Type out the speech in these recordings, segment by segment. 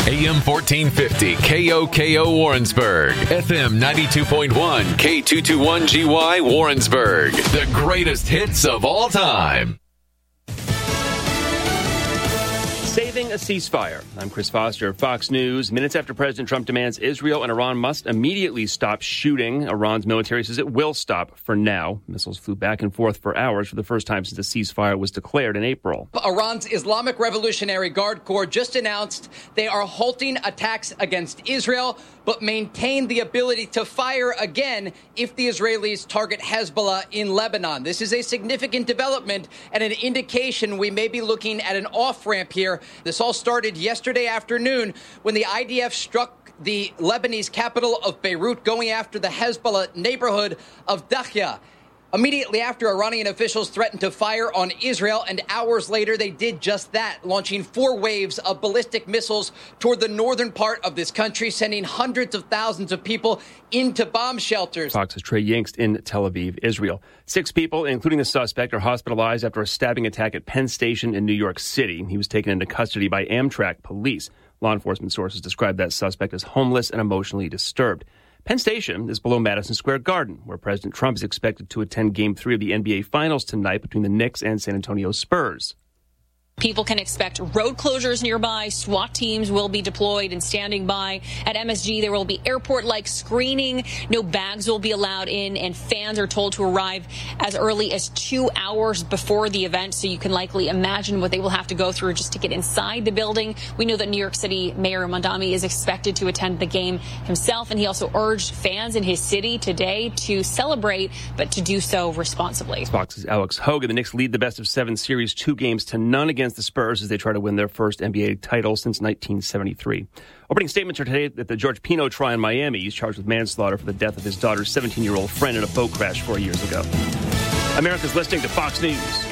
AM 1450 KOKO Warrensburg, FM 92.1 K221GY Warrensburg. The greatest hits of all time. Saving a ceasefire. I'm Chris Foster, Fox News. Minutes after President Trump demands Israel and Iran must immediately stop shooting, Iran's military says it will stop for now. Missiles flew back and forth for hours for the first time since a ceasefire was declared in April. Iran's Islamic Revolutionary Guard Corps just announced they are halting attacks against Israel, but maintain the ability to fire again if the Israelis target Hezbollah in Lebanon. This is a significant development and an indication we may be looking at an off-ramp here. This all started yesterday afternoon when the IDF struck the Lebanese capital of Beirut, going after the Hezbollah neighborhood of Dakhya. Immediately after, Iranian officials threatened to fire on Israel, and hours later they did just that, launching 4 waves of ballistic missiles toward the northern part of this country, sending hundreds of thousands of people into bomb shelters. Fox's Trey Yingst in Tel Aviv, Israel. 6 people, including the suspect, are hospitalized after a stabbing attack at Penn Station in New York City. He was taken into custody by Amtrak police. Law enforcement sources described that suspect as homeless and emotionally disturbed. Penn Station is below Madison Square Garden, where President Trump is expected to attend Game 3 of the NBA Finals tonight between the Knicks and San Antonio Spurs. People can expect road closures nearby. SWAT teams will be deployed and standing by. At MSG, there will be airport-like screening. No bags will be allowed in, and fans are told to arrive as early as 2 hours before the event, so you can likely imagine what they will have to go through just to get inside the building. We know that New York City Mayor Mondami is expected to attend the game himself, and he also urged fans in his city today to celebrate, but to do so responsibly. Fox's Alex Hogan. The Knicks lead the best-of-7 series 2-0 against the Spurs as they try to win their first NBA title since 1973. Opening statements are today at the George Pino trial in Miami. He's charged with manslaughter for the death of his daughter's 17-year-old friend in a boat crash 4 years ago. America's listening to Fox News.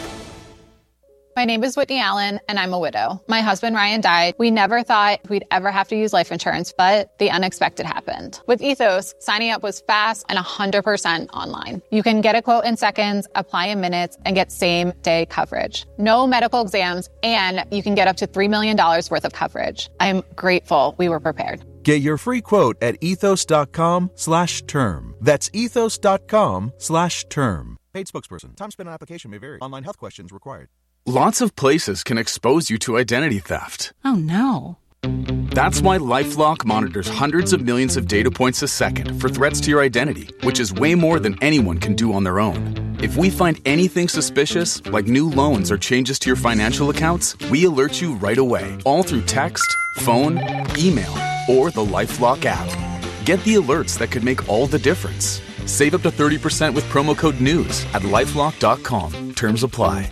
My name is Whitney Allen, and I'm a widow. My husband, Ryan, died. We never thought we'd ever have to use life insurance, but the unexpected happened. With Ethos, signing up was fast and 100% online. You can get a quote in seconds, apply in minutes, and get same-day coverage. No medical exams, and you can get up to $3 million worth of coverage. I'm grateful we were prepared. Get your free quote at ethos.com/term. That's ethos.com/term. Paid spokesperson. Time spent on application may vary. Online health questions required. Lots of places can expose you to identity theft. Oh, no. That's why LifeLock monitors hundreds of millions of data points a second for threats to your identity, which is way more than anyone can do on their own. If we find anything suspicious, like new loans or changes to your financial accounts, we alert you right away, all through text, phone, email, or the LifeLock app. Get the alerts that could make all the difference. Save up to 30% with promo code NEWS at LifeLock.com. Terms apply.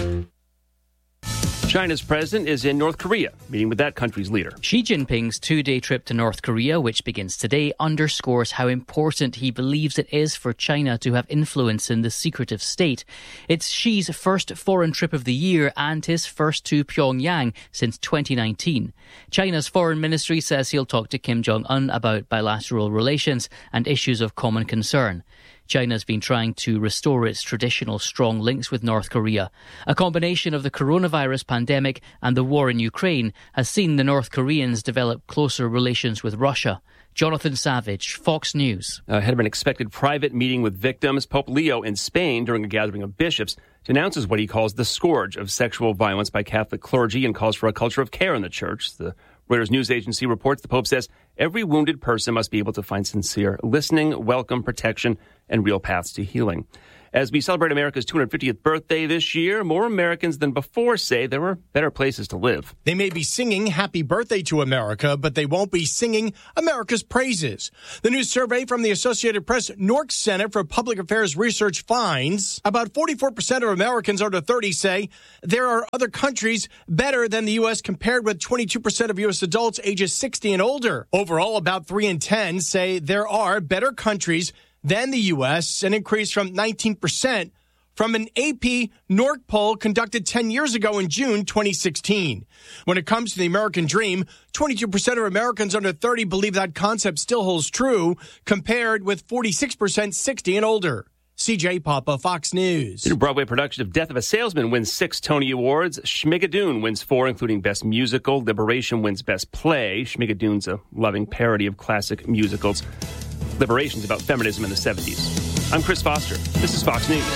China's president is in North Korea, meeting with that country's leader. Xi Jinping's 2-day trip to North Korea, which begins today, underscores how important he believes it is for China to have influence in the secretive state. It's Xi's first foreign trip of the year and his first to Pyongyang since 2019. China's foreign ministry says he'll talk to Kim Jong-un about bilateral relations and issues of common concern. China's been trying to restore its traditional strong links with North Korea. A combination of the coronavirus pandemic and the war in Ukraine has seen the North Koreans develop closer relations with Russia. Jonathan Savage, Fox News. Ahead of an expected private meeting with victims, Pope Leo in Spain during a gathering of bishops denounces what he calls the scourge of sexual violence by Catholic clergy and calls for a culture of care in the church. The Reuters news agency reports the Pope says every wounded person must be able to find sincere listening, welcome, protection, and real paths to healing. As we celebrate America's 250th birthday this year, more Americans than before say there were better places to live. They may be singing Happy Birthday to America, but they won't be singing America's praises. The new survey from the Associated Press Newark Center for Public Affairs Research finds about 44% of Americans under 30 say there are other countries better than the U.S. compared with 22% of U.S. adults ages 60 and older. Overall, about 3 in 10 say there are better countries than the U.S., an increase from 19% from an AP Newark poll conducted 10 years ago in June 2016. When it comes to the American dream, 22% of Americans under 30 believe that concept still holds true, compared with 46% 60 and older. CJ Papa, Fox News. The new Broadway production of Death of a Salesman wins 6 Tony Awards. Schmigadoon wins 4, including Best Musical. Liberation wins Best Play. Schmigadoon's a loving parody of classic musicals. Liberation's about feminism in the 70s. I'm Chris Foster. This is Fox News.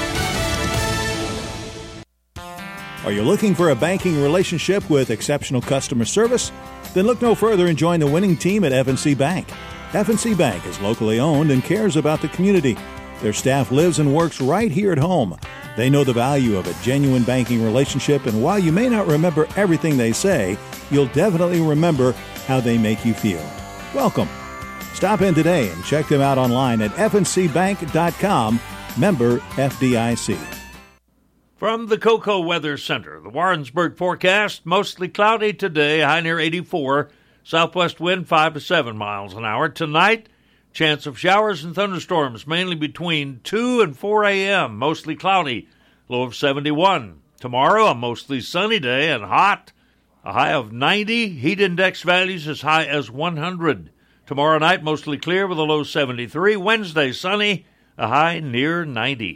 Are you looking for a banking relationship with exceptional customer service? Then look no further and join the winning team at F&C Bank. F&C Bank is locally owned and cares about the community. Their staff lives and works right here at home. They know the value of a genuine banking relationship, and while you may not remember everything they say, you'll definitely remember how they make you feel. Welcome. Stop in today and check them out online at fncbank.com, member FDIC. From the Cocoa Weather Center, the Warrensburg forecast, mostly cloudy today, high near 84, southwest wind 5 to 7 miles an hour. Tonight, chance of showers and thunderstorms, mainly between 2 and 4 a.m., mostly cloudy, low of 71. Tomorrow, a mostly sunny day and hot, a high of 90, heat index values as high as 100. Tomorrow night, mostly clear with a low 73. Wednesday, sunny, a high near 90.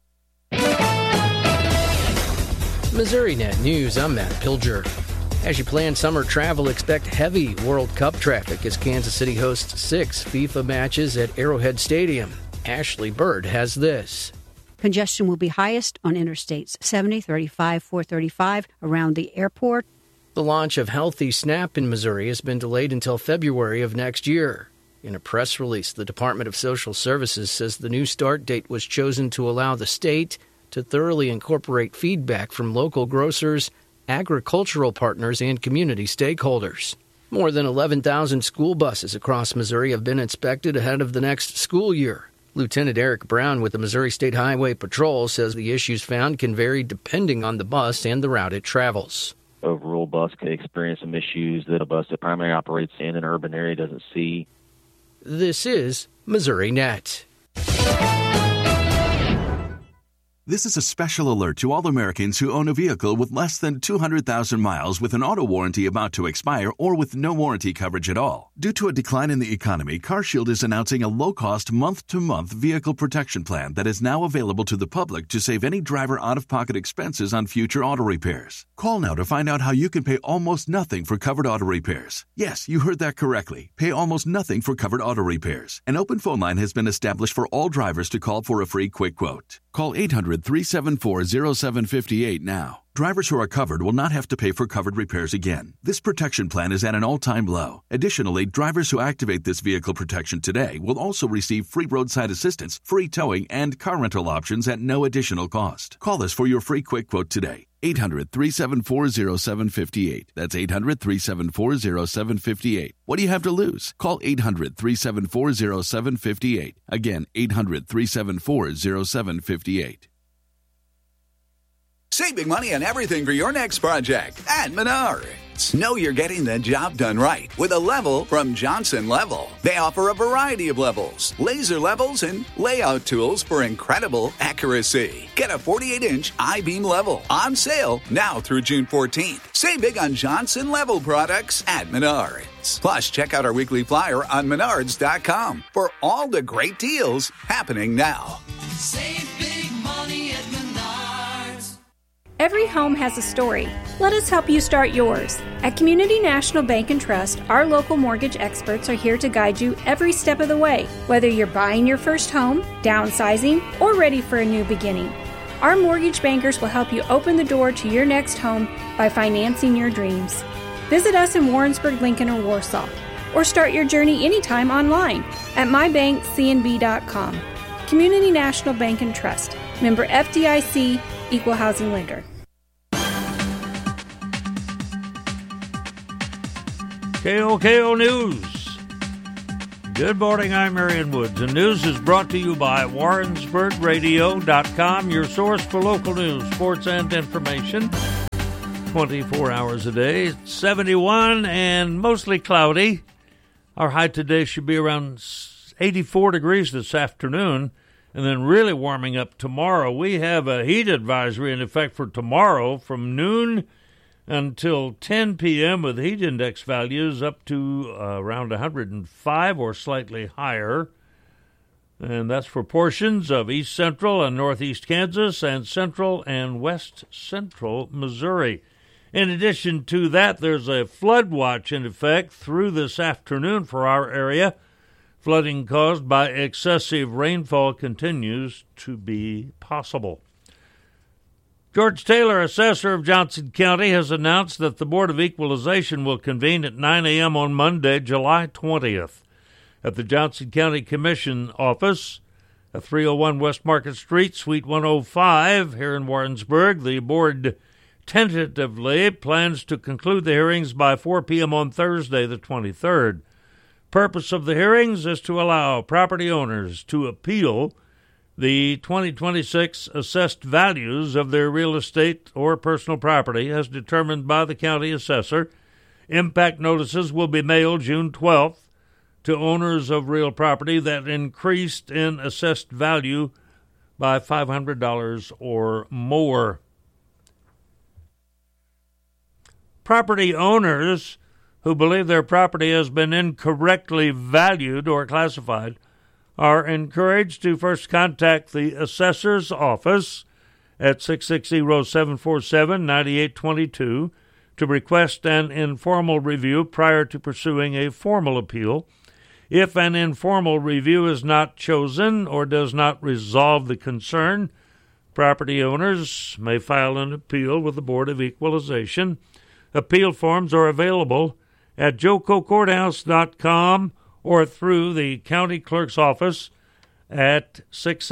Missouri Net News, I'm Matt Pilger. As you plan summer travel, expect heavy World Cup traffic as Kansas City hosts 6 FIFA matches at Arrowhead Stadium. Ashley Bird has this. Congestion will be highest on interstates 70, 35, 435 around the airport. The launch of Healthy Snap in Missouri has been delayed until February of next year. In a press release, the Department of Social Services says the new start date was chosen to allow the state to thoroughly incorporate feedback from local grocers, agricultural partners, and community stakeholders. More than 11,000 school buses across Missouri have been inspected ahead of the next school year. Lieutenant Eric Brown with the Missouri State Highway Patrol says the issues found can vary depending on the bus and the route it travels. A rural bus could experience some issues that a bus that primarily operates in an urban area doesn't see. This is Missouri Net. This is a special alert to all Americans who own a vehicle with less than 200,000 miles with an auto warranty about to expire or with no warranty coverage at all. Due to a decline in the economy, CarShield is announcing a low-cost month-to-month vehicle protection plan that is now available to the public to save any driver out-of-pocket expenses on future auto repairs. Call now to find out how you can pay almost nothing for covered auto repairs. Yes, you heard that correctly. Pay almost nothing for covered auto repairs. An open phone line has been established for all drivers to call for a free quick quote. Call 800-374-0758 now. Drivers who are covered will not have to pay for covered repairs again. This protection plan is at an all-time low. Additionally, drivers who activate this vehicle protection today will also receive free roadside assistance, free towing, and car rental options at no additional cost. Call us for your free quick quote today. 800-374-0758. That's 800-374-0758. What do you have to lose? Call 800-374-0758. Again, 800-374-0758. Save big money on everything for your next project at Menards. Know you're getting the job done right with a level from Johnson Level. They offer a variety of levels, laser levels, and layout tools for incredible accuracy. Get a 48-inch I-beam level on sale now through June 14th. Save big on Johnson Level products at Menards. Plus, check out our weekly flyer on Menards.com for all the great deals happening now. Save big money at Menards. Every home has a story. Let us help you start yours. At Community National Bank and Trust, our local mortgage experts are here to guide you every step of the way, whether you're buying your first home, downsizing, or ready for a new beginning. Our mortgage bankers will help you open the door to your next home by financing your dreams. Visit us in Warrensburg, Lincoln, or Warsaw, or start your journey anytime online at mybankcnb.com. Community National Bank and Trust. Member FDIC, Equal Housing Lender. KOKO News. Good morning, I'm Marion Woods. The news is brought to you by WarrensburgRadio.com, your source for local news, sports, and information. 24 hours a day, 71 and mostly cloudy. Our high today should be around 84 degrees this afternoon, and then really warming up tomorrow. We have a heat advisory in effect for tomorrow from noon until 10 p.m. with heat index values up to around 105 or slightly higher. And that's for portions of east central and northeast Kansas and central and west central Missouri. In addition to that, there's a flood watch in effect through this afternoon for our area. Flooding caused by excessive rainfall continues to be possible. George Taylor, assessor of Johnson County, has announced that the Board of Equalization will convene at 9 a.m. on Monday, July 20th. At the Johnson County Commission office at 301 West Market Street, Suite 105 here in Warrensburg. The board tentatively plans to conclude the hearings by 4 p.m. on Thursday, the 23rd. Purpose of the hearings is to allow property owners to appeal the 2026 assessed values of their real estate or personal property as determined by the county assessor. Impact notices will be mailed June 12th. To owners of real property that increased in assessed value by $500 or more. Property owners who believe their property has been incorrectly valued or classified are encouraged to first contact the assessor's office at 660-747-9822 to request an informal review prior to pursuing a formal appeal. If an informal review is not chosen or does not resolve the concern, property owners may file an appeal with the Board of Equalization. Appeal forms are available at jococourthouse.com or through the county clerk's office at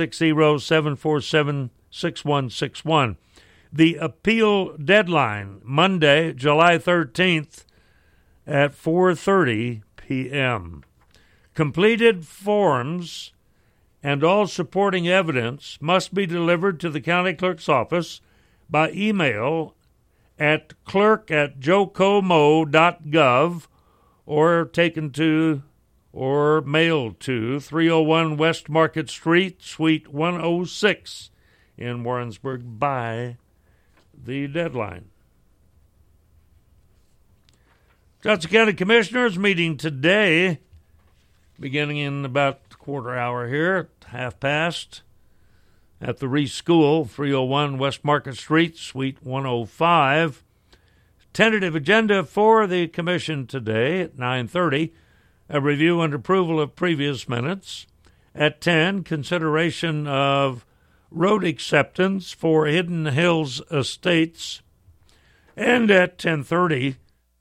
660-747-6161. The appeal deadline, Monday, July 13th at 4:30 p.m. Completed forms and all supporting evidence must be delivered to the county clerk's office by email at clerk@jocomo.gov or taken to or mailed to 301 West Market Street, Suite 106 in Warrensburg by the deadline. Johnson County Commissioners meeting today, beginning in about a quarter hour here, half past, at the Reese School, 301 West Market Street, Suite 105. Tentative agenda for the commission today at 9:30, a review and approval of previous minutes. At 10, consideration of road acceptance for Hidden Hills Estates. And at 10:30,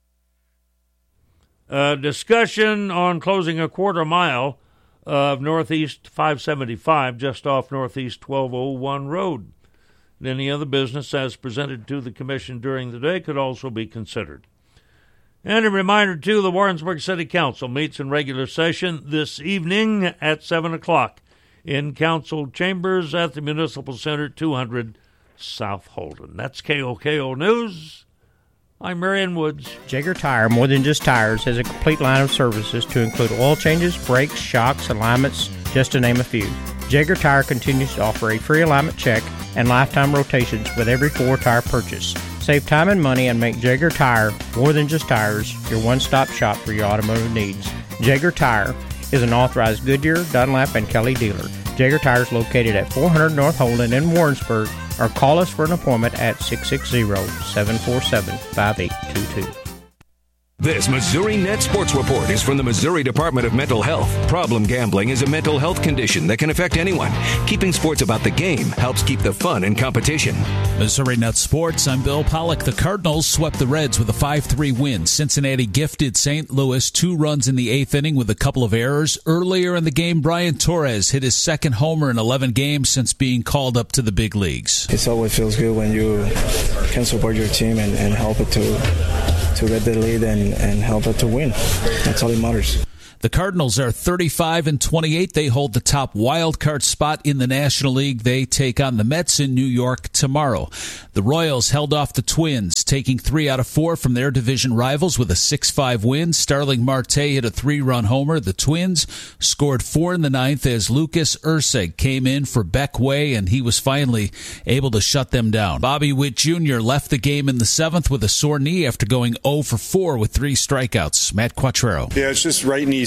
discussion on closing a quarter mile of Northeast 575 just off Northeast 1201 Road. Any other business as presented to the Commission during the day could also be considered. And a reminder, too, the Warrensburg City Council meets in regular session this evening at 7 o'clock in Council Chambers at the Municipal Center, 200 South Holden. That's KOKO News. I'm Marion Woods. Jaeger Tire, more than just tires, has a complete line of services to include oil changes, brakes, shocks, alignments, just to name a few. Jaeger Tire continues to offer a free alignment check and lifetime rotations with every 4-tire purchase. Save time and money and make Jaeger Tire, more than just tires, your one-stop shop for your automotive needs. Jaeger Tire is an authorized Goodyear, Dunlap, and Kelly dealer. Jaeger Tire is located at 400 North Holden in Warrensburg, or call us for an appointment at 660-747-5822. This Missouri Net Sports Report is from the Missouri Department of Mental Health. Problem gambling is a mental health condition that can affect anyone. Keeping sports about the game helps keep the fun in competition. Missouri Net Sports, I'm Bill Pollock. The Cardinals swept the Reds with a 5-3 win. Cincinnati gifted St. Louis 2 runs in the 8th inning with a couple of errors. Earlier in the game, Brian Torres hit his second homer in 11 games since being called up to the big leagues. It always feels good when you can support your team and help it to get the lead and help it to win. That's all that matters. The Cardinals are 35-28. They hold the top wild card spot in the National League. They take on the Mets in New York tomorrow. The Royals held off the Twins, taking 3 out of 4 from their division rivals with a 6-5 win. Starling Marte hit a 3-run homer. The Twins scored 4 in the 9th as Lucas Erceg came in for Beck Way, and he was finally able to shut them down. Bobby Witt Jr. left the game in the 7th with a sore knee after going 0 for 4 with 3 strikeouts. Matt Quattrero. Yeah, it's just right knee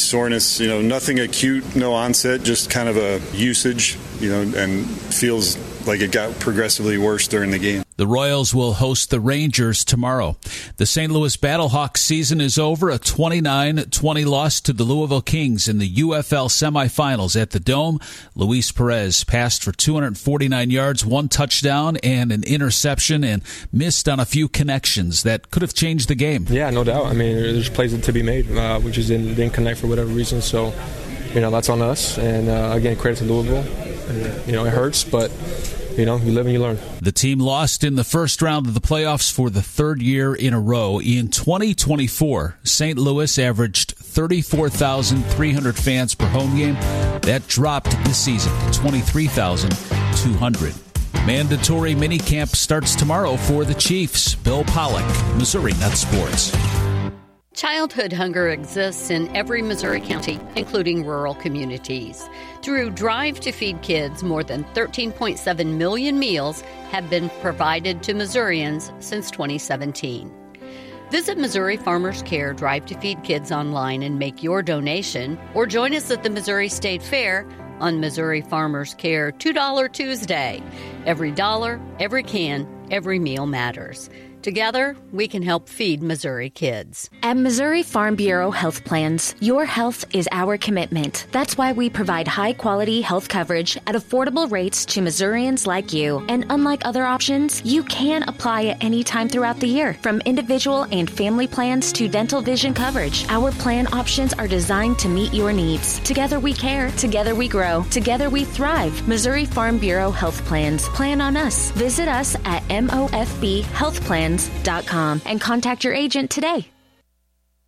soreness, nothing acute, no onset, just kind of a usage, and feels like it got progressively worse during the game. The Royals will host the Rangers tomorrow. The St. Louis Battlehawks season is over, a 29-20 loss to the Louisville Kings in the UFL semifinals at the Dome. Luis Perez passed for 249 yards, 1 touchdown, and an interception, and missed on a few connections that could have changed the game. Yeah, no doubt. I mean, there's plays to be made, we just didn't connect for whatever reason. So, that's on us. And again, credit to Louisville. And, it hurts, but you live and you learn. The team lost in the first round of the playoffs for the third year in a row. In 2024, St. Louis averaged 34,300 fans per home game. That dropped this season to 23,200. Mandatory minicamp starts tomorrow for the Chiefs. Bill Pollock, Missouri Net Sports. Childhood hunger exists in every Missouri county, including rural communities. Through Drive to Feed Kids, more than 13.7 million meals have been provided to Missourians since 2017. Visit Missouri Farmers Care Drive to Feed Kids online and make your donation, or join us at the Missouri State Fair on Missouri Farmers Care $2 Tuesday. Every dollar, every can, every meal matters. Together, we can help feed Missouri kids. At Missouri Farm Bureau Health Plans, your health is our commitment. That's why we provide high-quality health coverage at affordable rates to Missourians like you. And unlike other options, you can apply at any time throughout the year. From individual and family plans to dental vision coverage, our plan options are designed to meet your needs. Together we care. Together we grow. Together we thrive. Missouri Farm Bureau Health Plans. Plan on us. Visit us at MOFBHealthPlans.com and contact your agent today.